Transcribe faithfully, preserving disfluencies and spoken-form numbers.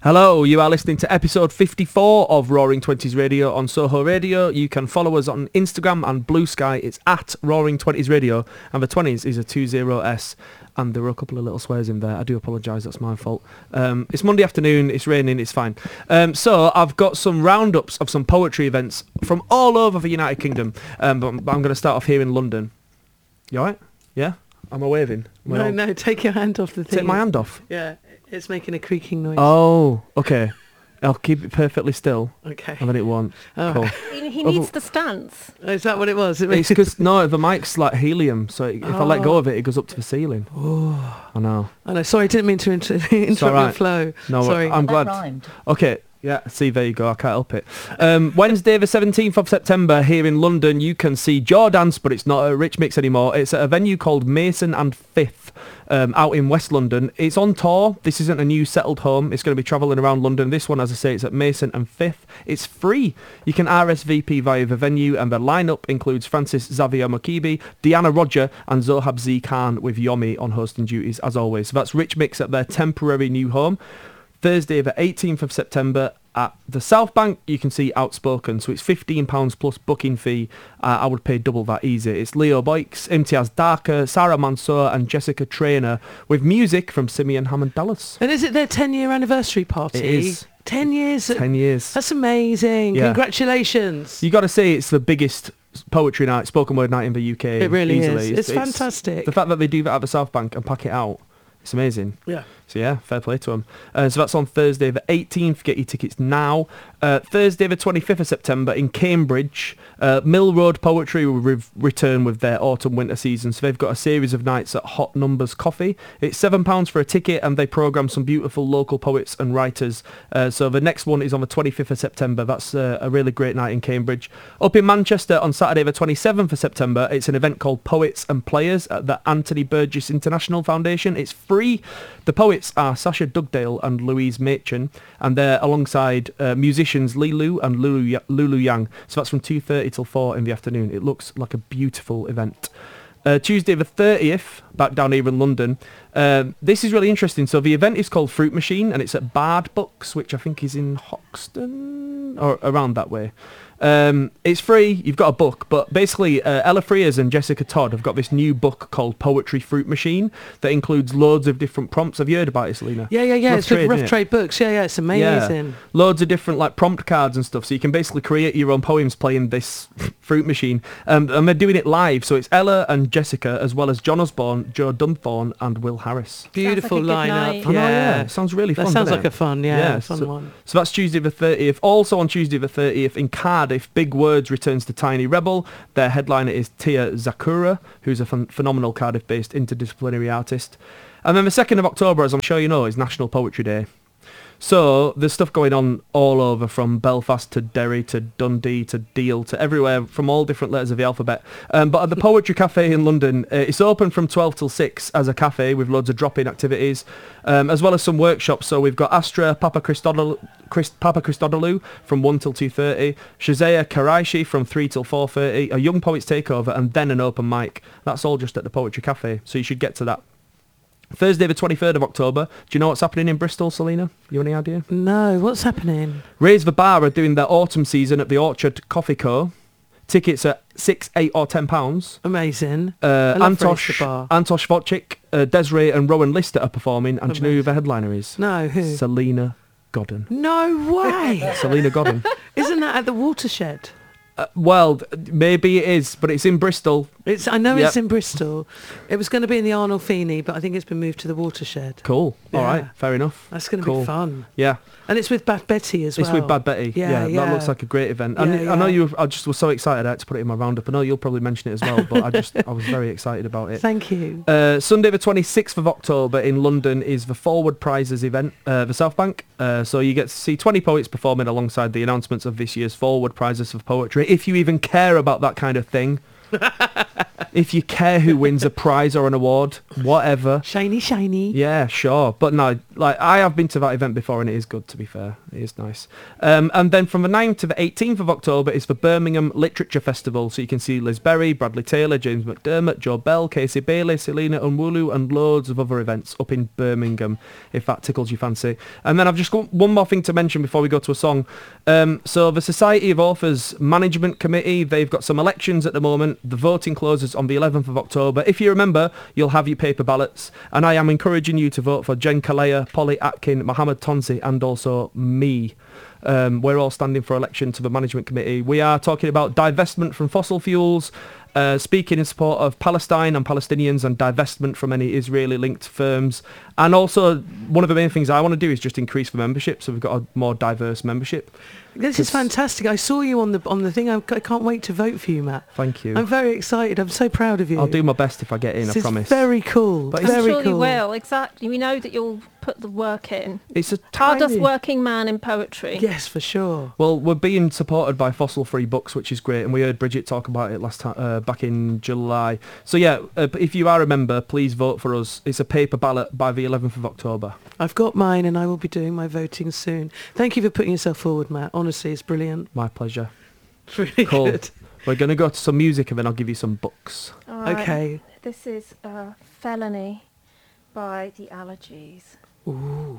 Hello, you are listening to episode fifty-four of Roaring Twenties Radio on Soho Radio. You can follow us on Instagram and Blue Sky. It's at Roaring Twenties Radio, and the twenties is a two zero S. And there were a couple of little swears in there. I do apologise, that's my fault. Um, it's Monday afternoon, it's raining, it's fine. Um, so I've got some roundups of some poetry events from all over the United Kingdom. Um, but, but I'm going to start off here in London. You alright? Yeah? Am I waving? Am I No, all- no, take your hand off the thing. Take my hand off? Yeah, it's making a creaking noise. Oh, okay. I'll keep it perfectly still, Okay. and then it won't. All Cool. right. He he Oh, needs but- the stance. Is that what it was? It It's because, no, the mic's like helium, so if I let go Oh. of it, it goes up to the ceiling. Oh, I know. I know. Sorry, I didn't mean to inter- interrupt all your right. flow. No, Sorry. I'm glad. rhymed. Okay, yeah, see, there you go, I can't help it. Um, Wednesday the seventeenth of September here in London, you can see Jordance, but it's not a Rich Mix anymore. It's at a venue called Mason and Fifth, um, out in West London. It's on tour. This isn't a new settled home. It's going to be travelling around London. This one, as I say, it's at Mason and Fifth. It's free. You can R S V P via the venue, and the lineup includes Francis Xavier Mokibi, Deanna Roger, and Zohab Z Khan, with Yomi on hosting duties as always. So that's Rich Mix at their temporary new home. Thursday the eighteenth of September at the South Bank, you can see Outspoken. So it's fifteen pounds plus booking fee. Uh, I would pay double that easy. It's Leo Boyks, Imtiaz Darker, Sarah Mansour and Jessica Traynor, with music from Simeon Hammond Dallas. And is it their ten-year anniversary party? It is. Ten years. Ten years. That's amazing. Yeah. Congratulations. You got to say it's the biggest poetry night, spoken word night in the U K. It really easily. is. It's fantastic. The fact that they do that at the South Bank and pack it out, it's amazing. Yeah. So yeah, fair play to them. Uh, so that's on Thursday the eighteenth. Get your tickets now. Uh, Thursday the twenty-fifth of September in Cambridge, uh, Mill Road Poetry will re- return with their autumn-winter season. So they've got a series of nights at Hot Numbers Coffee. It's seven pounds for a ticket, and they programme some beautiful local poets and writers. Uh, so the next one is on the twenty-fifth of September. That's uh, a really great night in Cambridge. Up in Manchester on Saturday the twenty-seventh of September, it's an event called Poets and Players at the Anthony Burgess International Foundation. It's free. The poets are Sasha Dugdale and Louise Machin, and they're alongside uh, musicians Lee Lu and Lulu, Lulu Yang. So that's from two thirty till four in the afternoon. It looks like a beautiful event. Uh, Tuesday the thirtieth, back down here in London. Uh, this is really interesting. So the event is called Fruit Machine, and it's at Bard Books, which I think is in Hoxton, or around that way. Um, it's free, you've got a book, but basically uh, Ella Frears and Jessica Todd have got this new book called Poetry Fruit Machine that includes loads of different prompts. Have you heard about it, Selena? Yeah, yeah, yeah. Rough It's with Trade, Rough innit? Trade Books. Yeah, yeah. It's amazing. Yeah. Loads of different like prompt cards and stuff, so you can basically create your own poems playing this fruit machine. Um, and they're doing it live, so it's Ella and Jessica, as well as John Osborne, Joe Dunthorne and Will Harris. Beautiful Sounds like a good lineup. night. I know, Yeah. yeah. It sounds really fun, That sounds doesn't like it? a fun, yeah, Yeah, fun so- one. So that's Tuesday the thirtieth. Also on Tuesday the thirtieth in Cardiff, Big Words returns to Tiny Rebel. Their headliner is Tia Zakura, who's a phen- phenomenal Cardiff-based interdisciplinary artist. And then the second of October, as I'm sure you know, is National Poetry Day. So there's stuff going on all over, from Belfast to Derry to Dundee to Deal to everywhere, from all different letters of the alphabet. Um, but at the Poetry Cafe in London, uh, it's open from twelve till six as a cafe with loads of drop-in activities, um, as well as some workshops. So we've got Astra Papa Christodoulou, Christ, Papa Christodoulou from one till two thirty, Shazaya Karaishi from three till four thirty, a Young Poets Takeover, and then an open mic. That's all just at the Poetry Cafe, so you should get to that. Thursday the twenty-third of October. Do you know what's happening in Bristol, Selena? You any idea? No, what's happening? Raise the Bar are doing their autumn season at the Orchard Coffee Co. Tickets are six, eight or ten pounds. Amazing. Uh, I love Antosh, Raise the Bar. Antosh Vodchik, uh, Desiree and Rowan Lister are performing. And do you know who the headliner is? No, who? Selena Godden. No way. Selena Godden. Isn't that at the Watershed? Uh, well, th- maybe it is, but it's in Bristol. It's. I know Yep. it's in Bristol. It was going to be in the Arnold Feeney, but I think it's been moved to the Watershed. Cool. All Yeah. right. Fair enough. That's going to Cool. be fun. Yeah. And it's with Bad Betty as It's well. with Bad Betty. Yeah, Yeah, yeah. that looks like a great event. And Yeah, I know yeah. you. I just was so excited I had to put it in my roundup. I know you'll probably mention it as well, but I just I was very excited about it. Thank you. Uh, Sunday the twenty-sixth of October in London is the Forward Prizes event, uh, the South Bank. Uh, so you get to see twenty poets performing alongside the announcements of this year's Forward Prizes of Poetry. If you even care about that kind of thing, If you care who wins a prize or an award, whatever. Shiny, shiny. Yeah, sure. But no, like I have been to that event before and it is good, to be fair. It is nice. Um, and then from the ninth to the eighteenth of October is the Birmingham Literature Festival. So you can see Liz Berry, Bradley Taylor, James McDermott, Joe Bell, Casey Bailey, Selena Unwulu and loads of other events up in Birmingham, if that tickles your fancy. And then I've just got one more thing to mention before we go to a song. Um, so the Society of Authors Management Committee, they've got some elections at the moment. The voting closes on the eleventh of October. If you remember, you'll have your paper ballots. And I am encouraging you to vote for Jen Kalea, Polly Atkin, Mohammed Tonsi and also me. Um, we're all standing for election to the management committee. We are talking about divestment from fossil fuels, uh, speaking in support of Palestine and Palestinians and divestment from any Israeli-linked firms. And also, one of the main things I want to do is just increase the membership, so we've got a more diverse membership. This is fantastic. I saw you on the on the thing. I, I can't wait to vote for you, Matt. Thank you. I'm very excited. I'm so proud of you. I'll do my best if I get in, This I is promise. very cool. But I'm very sure cool. you will, exactly. We know that you'll put the work in. It's a Hardest tiny... working man in poetry. Yes, for sure. Well, we're being supported by Fossil Free Books, which is great, and we heard Bridget talk about it last time, uh, back in July. So yeah, uh, if you are a member, please vote for us. It's a paper ballot by the eleventh of October. I've got mine and I will be doing my voting soon. Thank you for putting yourself forward, Matt. Honestly, it's brilliant. My pleasure. It's really Cool. good. We're going to go to some music and then I'll give you some books. All right. Okay. This is uh, Felony by The Allergies. Ooh.